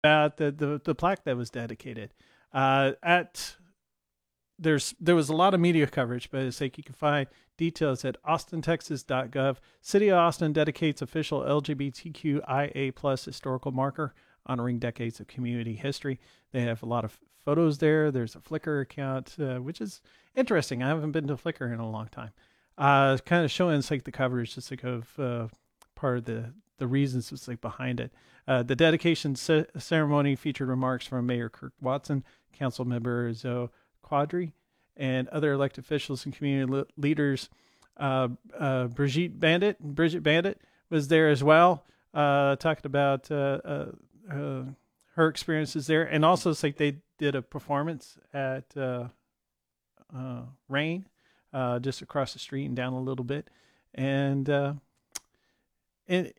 about the plaque that was dedicated. At there was a lot of media coverage, but it's like you can find details at austintexas.gov. City of Austin dedicates official LGBTQIA plus historical marker honoring decades of community history. They have a lot of photos there. There's a Flickr account, which is interesting. I haven't been to Flickr in a long time. Kind of showing it's like the coverage, just like of part of the reasons it's like behind it. The dedication ceremony featured remarks from Mayor Kirk Watson, Council Member Zoe Quadri, and other elected officials and community leaders. Bridget Bandit was there as well, talking about her experiences there. And also, it's like they did a performance at Rain, just across the street and down a little bit. And in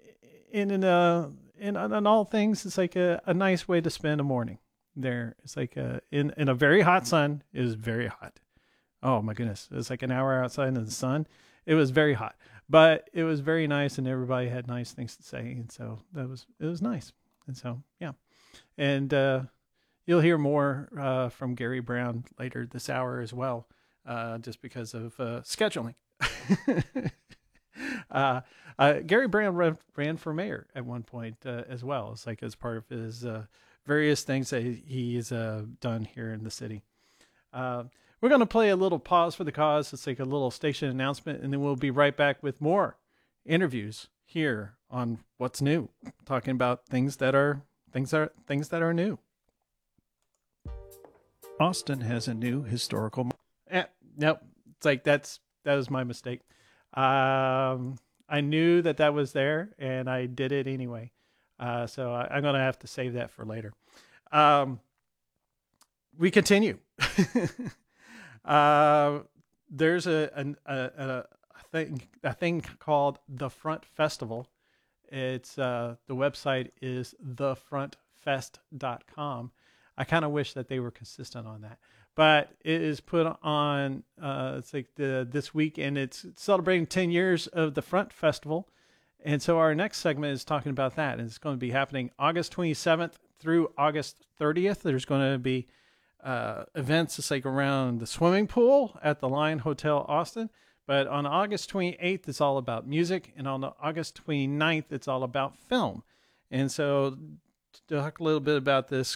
in all things, it's like a nice way to spend a morning there. It's like in a very hot sun. It was very hot. Oh my goodness, it was like an hour outside in the sun. It was very hot, but it was very nice, and everybody had nice things to say, and so it was nice, and so yeah, and you'll hear more from Gary Brown later this hour as well, just because of scheduling. Gary Brown ran for mayor at one point as well. It's like as part of his various things that he's done here in the city. We're going to play a little pause for the cause. It's like a little station announcement, and then we'll be right back with more interviews here on What's New, talking about things that are new. Austin has a new historical. Nope, it's like that was my mistake. I knew that was there, and I did it anyway. So I'm going to have to save that for later. We continue. There's a thing called the Front Festival. It's the website is thefrontfest.com. I kind of wish that they were consistent on that, but it is put on. It's like this week, and it's celebrating 10 years of the Front Festival. And so our next segment is talking about that, and it's going to be happening August 27th through August 30th. There's going to be events just like around the swimming pool at the Lion Hotel Austin. But on August 28th, it's all about music. And on August 29th, it's all about film. And so to talk a little bit about this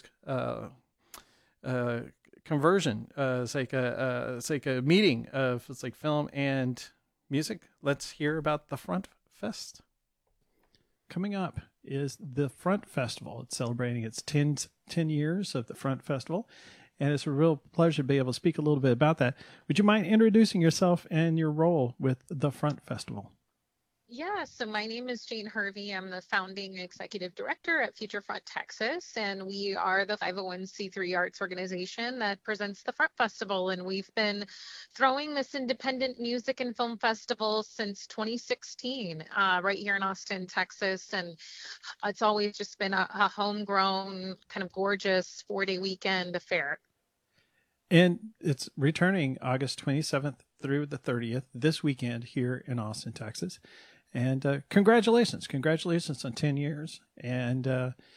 conversion, it's like a meeting of it's like film and music. Let's hear about the Front Fest. Coming up is the Front Festival. It's celebrating its 10 years of the Front Festival. And it's a real pleasure to be able to speak a little bit about that. Would you mind introducing yourself and your role with the Front Festival? Yeah, so my name is Jane Hervey. I'm the founding executive director at Future Front Texas, and we are the 501c3 arts organization that presents the Front Festival. And we've been throwing this independent music and film festival since 2016, right here in Austin, Texas. And it's always just been a homegrown, kind of gorgeous 4-day weekend affair. And it's returning August 27th through the 30th this weekend here in Austin, Texas. And congratulations on 10 years. And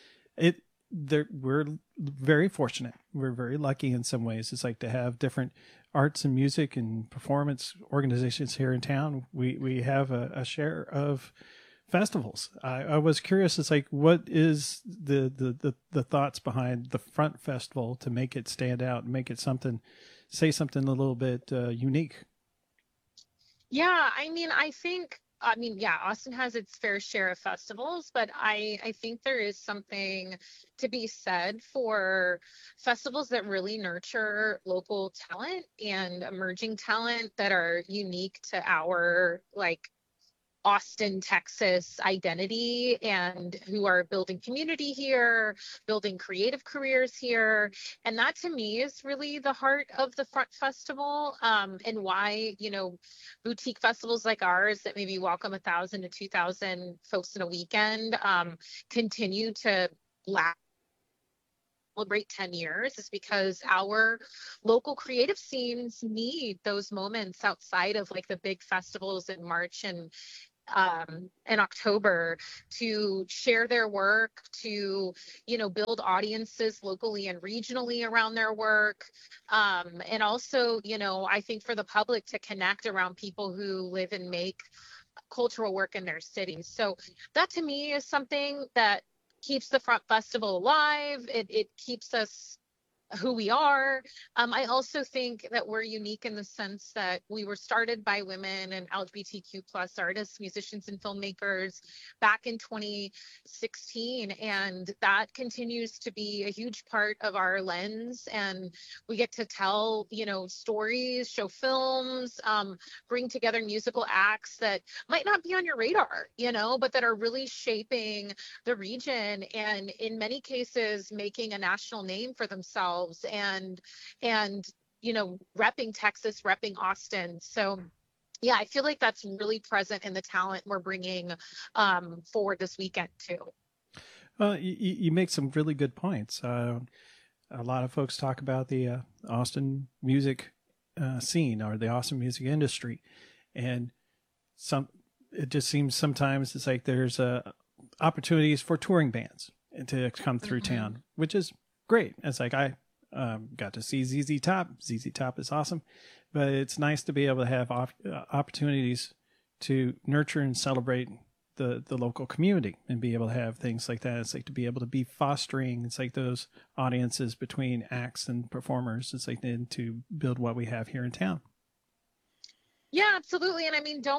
we're very fortunate. We're very lucky in some ways. It's like to have different arts and music and performance organizations here in town. We have a share of festivals. I was curious. It's like, what is the thoughts behind the Front Festival to make it stand out and make it say something a little bit unique? Yeah, yeah, Austin has its fair share of festivals, but I think there is something to be said for festivals that really nurture local talent and emerging talent that are unique to our Austin, Texas identity, and who are building community here, building creative careers here. And that to me is really the heart of the Front Festival, and why, boutique festivals like ours that maybe welcome 1,000 to 2,000 folks in a weekend continue to last. Celebrate 10 years is because our local creative scenes need those moments outside of like the big festivals in March and in October to share their work, to, build audiences locally and regionally around their work. And also, I think for the public to connect around people who live and make cultural work in their cities. So that to me is something that keeps the Front Festival alive. It keeps us who we are. I also think that we're unique in the sense that we were started by women and LGBTQ plus artists, musicians, and filmmakers back in 2016, and that continues to be a huge part of our lens. And we get to tell, stories, show films, bring together musical acts that might not be on your radar, but that are really shaping the region and in many cases making a national name for themselves and repping Texas, repping Austin. So yeah, I feel like that's really present in the talent we're bringing forward this weekend too. Well, you make some really good points. A lot of folks talk about the Austin music scene or the Austin music industry, and it just seems sometimes it's like there's opportunities for touring bands to come through town, which is great. It's like I got to see ZZ Top. ZZ Top is awesome, but it's nice to be able to have opportunities to nurture and celebrate the local community and be able to have things like that. It's like to be able to be fostering. It's like those audiences between acts and performers. It's like then to build what we have here in town. Yeah, absolutely. And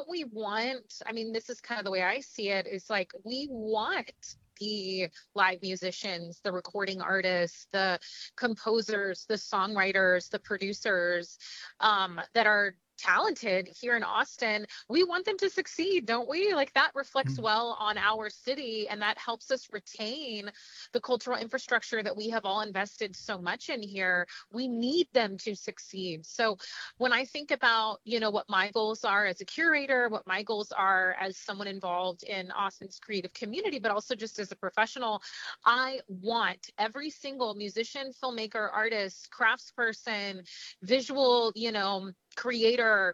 this is kind of the way I see it, is like we want the live musicians, the recording artists, the composers, the songwriters, the producers that are talented here in Austin. We want them to succeed, don't we? Like that reflects well on our city, and that helps us retain the cultural infrastructure that we have all invested so much in here. We need them to succeed. So when I think about, what my goals are as a curator, what my goals are as someone involved in Austin's creative community, but also just as a professional, I want every single musician, filmmaker, artist, craftsperson, visual, creator,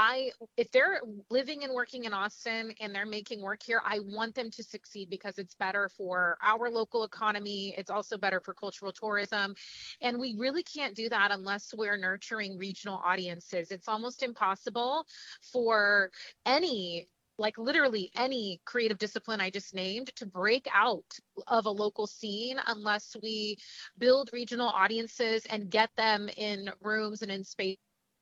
if they're living and working in Austin and they're making work here, I want them to succeed because it's better for our local economy. It's also better for cultural tourism. And we really can't do that unless we're nurturing regional audiences. It's almost impossible for literally any creative discipline I just named to break out of a local scene unless we build regional audiences and get them in rooms and in space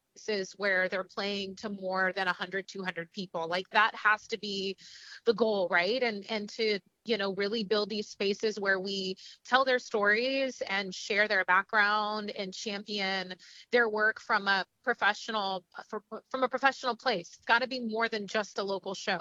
where they're playing to more than 100, 200 people. Like that has to be the goal, right? And to, really build these spaces where we tell their stories and share their background and champion their work from a professional place. It's got to be more than just a local show,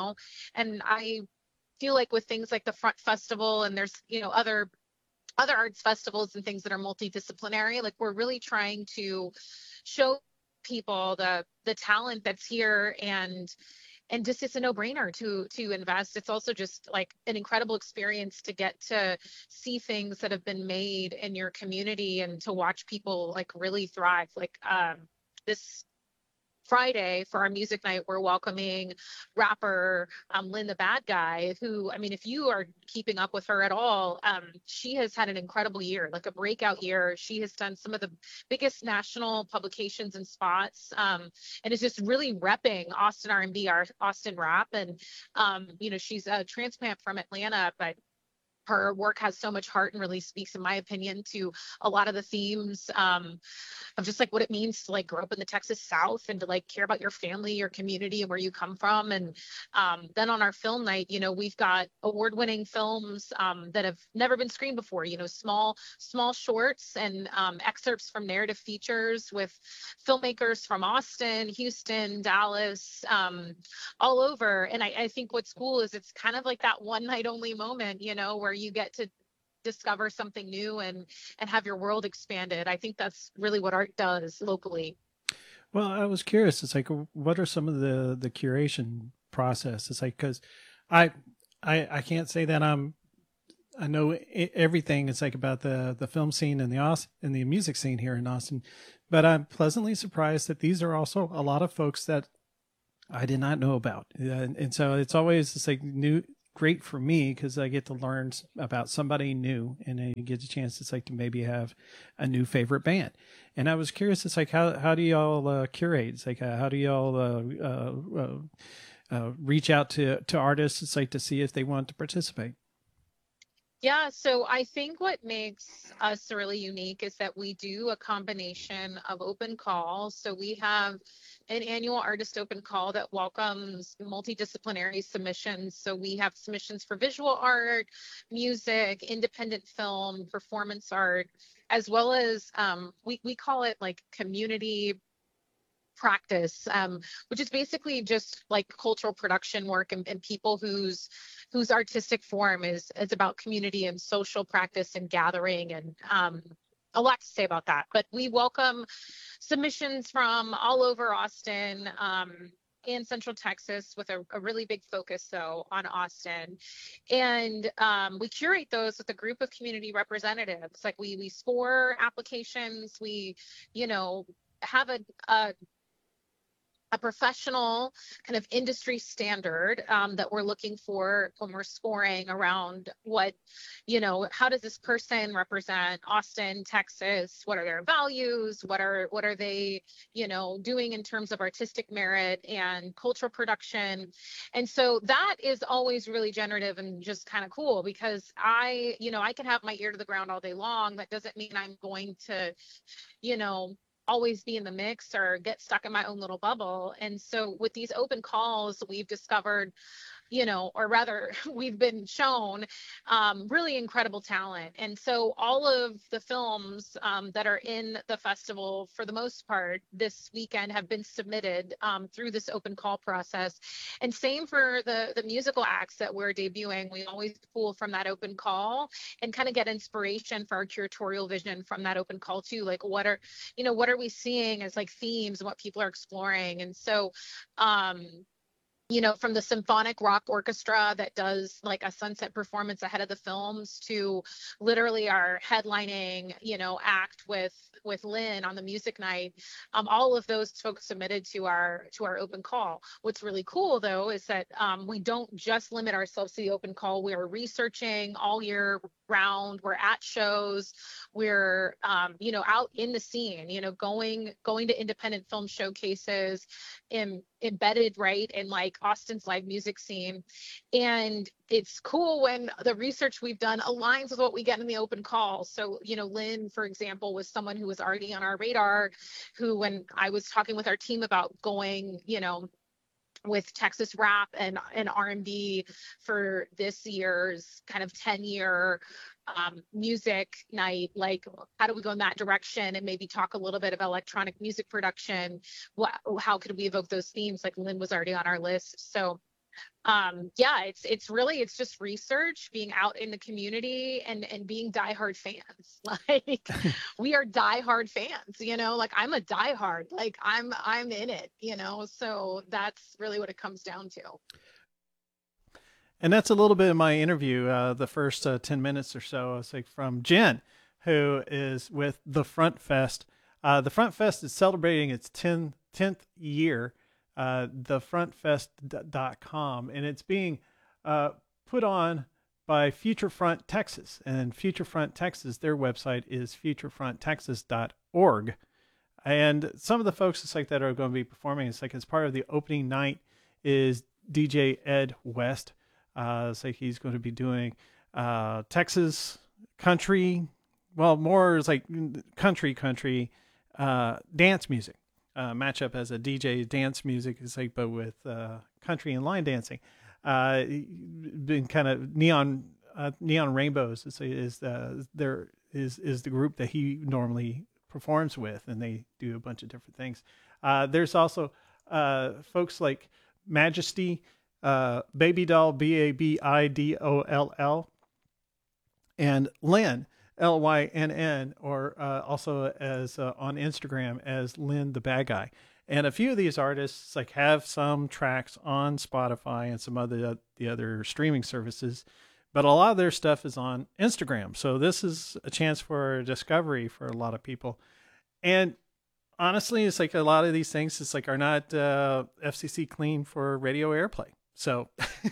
And I feel like with things like the Front Festival and there's, other arts festivals and things that are multidisciplinary, like we're really trying to show people the talent that's here, and just it's a no-brainer to invest. It's also just like an incredible experience to get to see things that have been made in your community and to watch people like really thrive. Like this Friday for our music night, we're welcoming rapper Lynn the Bad Guy, who, if you are keeping up with her at all, she has had an incredible year, like a breakout year. She has done some of the biggest national publications and spots, and is just really repping Austin R&B, Austin rap. And, she's a transplant from Atlanta, but her work has so much heart and really speaks, in my opinion, to a lot of the themes of just like what it means to like grow up in the Texas South and to like care about your family, your community, and where you come from. And then on our film night, we've got award-winning films that have never been screened before, small shorts and excerpts from narrative features with filmmakers from Austin, Houston, Dallas, all over. And I think what's cool is it's kind of like that one night only moment, where you get to discover something new and have your world expanded. I think that's really what art does locally. Well, I was curious. It's like, what are some of the curation process? It's like, because I can't say that I know everything. It's like about the film scene and the music scene here in Austin, but I'm pleasantly surprised that these are also a lot of folks that I did not know about. And so it's always it's like great for me because I get to learn about somebody new and I get a chance it's like to maybe have a new favorite band. And I was curious, it's like, how do y'all curate? It's like, how do y'all reach out to artists? It's like to see if they want to participate. Yeah, so I think what makes us really unique is that we do a combination of open calls. So we have an annual artist open call that welcomes multidisciplinary submissions. So we have submissions for visual art, music, independent film, performance art, as well as we call it like community practice, which is basically just like cultural production work and people whose artistic form is about community and social practice and gathering and a lot to say about that. But we welcome submissions from all over Austin. And Central Texas with a really big focus though on Austin. And we curate those with a group of community representatives. Like we score applications, we, you know, have a professional kind of industry standard that we're looking for when we're scoring around what, you know, how does this person represent Austin, Texas? What are their values? What are they, you know, doing in terms of artistic merit and cultural production? And so that is always really generative and just kind of cool because you know, I can have my ear to the ground all day long. That doesn't mean I'm going to, you know, always be in the mix or get stuck in my own little bubble. And so with these open calls, we've discovered, you know, or rather we've been shown really incredible talent. And so all of the films that are in the festival for the most part this weekend have been submitted through this open call process. And same for the musical acts that we're debuting. We always pull from that open call and kind of get inspiration for our curatorial vision from that open call too. Like what are we seeing as like themes and what people are exploring. And so you know, from the symphonic rock orchestra that does like a sunset performance ahead of the films to literally our headlining, you know, act with Lynn on the music night. All of those folks submitted to our open call. What's really cool though is that we don't just limit ourselves to the open call. We are researching all year round. We're at shows. We're you know, out in the scene, you know, going to independent film showcases, embedded right in like Austin's live music scene. And it's cool when the research we've done aligns with what we get in the open call. So, you know, Lynn, for example, was someone who was already on our radar, who when I was talking with our team about going, you know, with Texas rap and R&B for this year's kind of 10-year music night, like how do we go in that direction and maybe talk a little bit about electronic music production? How could we evoke those themes? Like Lynn was already on our list. So yeah, it's just research, being out in the community and being diehard fans. Like we are diehard fans, you know, like I'm a diehard, like I'm in it, you know, so that's really what it comes down to. And that's a little bit of my interview, the first 10 minutes or so. It's like from Jen, who is with the Front Fest. The Front Fest is celebrating its 10th year, thefrontfest.com, and it's being put on by Future Front Texas. And Future Front Texas, their website is futurefronttexas.org. And some of the folks it's like that are going to be performing, it's like as part of the opening night is DJ Ed West. It's like he's going to be doing Texas country, well, more is like country dance music. Matchup as a DJ dance music is like, but with country and line dancing. Been kind of neon rainbows is the group that he normally performs with, and they do a bunch of different things. There's also folks like Majesty, Baby Doll, Babidoll, and Lynn, Lynn, or also as on Instagram as Lynn the Bad Guy. And a few of these artists like have some tracks on Spotify and some other the other streaming services, but a lot of their stuff is on Instagram. So this is a chance for discovery for a lot of people. And honestly, it's like a lot of these things, it's like are not FCC clean for radio airplay. So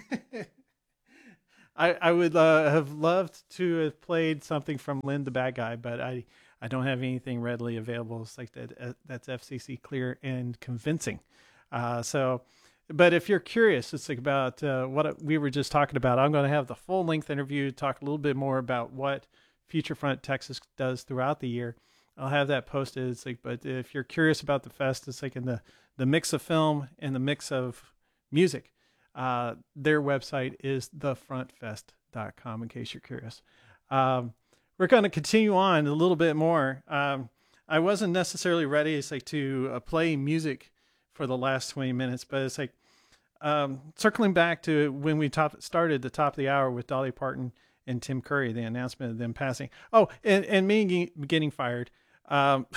I would have loved to have played something from Lynn the Bad Guy, but I don't have anything readily available. It's like that that's FCC clear and convincing. So, but if you're curious, it's like about what we were just talking about. I'm going to have the full length interview, talk a little bit more about what Future Front Texas does throughout the year. I'll have that posted. It's like, but if you're curious about the fest, it's like in the mix of film and the mix of music. Their website is thefrontfest.com in case you're curious. We're going to continue on a little bit more. I wasn't necessarily ready. It's like to play music for the last 20 minutes, but it's like circling back to when we started the top of the hour with Dolly Parton and Tim Curry, the announcement of them passing. Oh, and me getting fired. I'm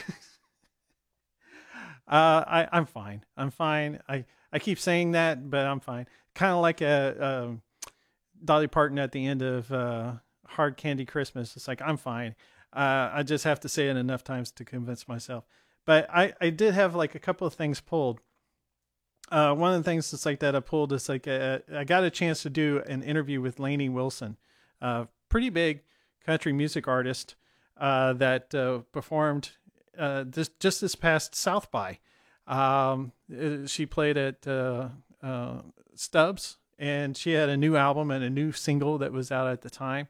fine. I'm fine. I keep saying that, but I'm fine. Kind of like a Dolly Parton at the end of Hard Candy Christmas. It's like, I'm fine. I just have to say it enough times to convince myself. But I did have like a couple of things pulled. One of the things that's like that I pulled is like I got a chance to do an interview with Lainey Wilson, pretty big country music artist that performed just this past South by. She played at Stubbs, and she had a new album and a new single that was out at the time.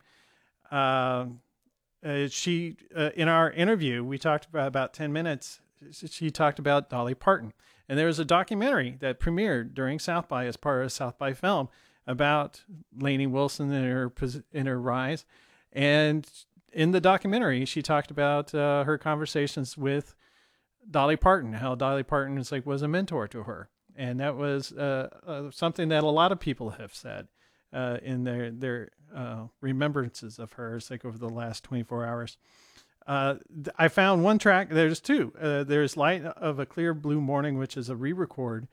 She in our interview, we talked about 10 minutes. She talked about Dolly Parton, and there was a documentary that premiered during South by as part of South by Film about Lainey Wilson and her rise. And in the documentary, she talked about her conversations with Dolly Parton, how Dolly Parton was a mentor to her, and that was something that a lot of people have said in their remembrances of her, over the last 24 hours. I found one track. There's two. There's "Light of a Clear Blue Morning," which is a re-record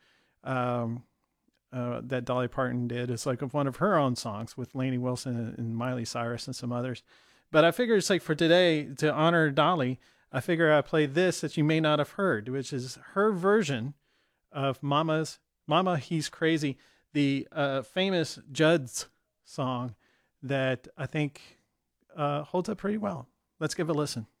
that Dolly Parton did. It's like one of her own songs with Lainey Wilson and Miley Cyrus and some others. But I figured it's like for today, to honor Dolly, I figure I play this that you may not have heard, which is her version of Mama, He's Crazy, the famous Judd's song that I think holds up pretty well. Let's give it a listen.